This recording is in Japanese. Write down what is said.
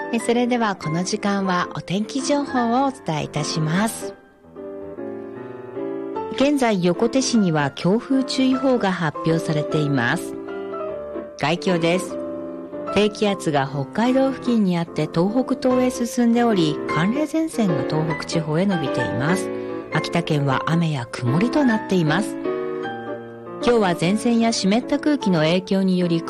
それではこの時間はお天気情報をお伝えいたします。現在横手市には強風注意報が発表されています。概況です。低気圧が北海道付近にあって東北東へ進んでおり、寒冷前線が東北地方へ伸びています。秋田県は雨や曇りとなっています。今日は前線や湿った空気の影響により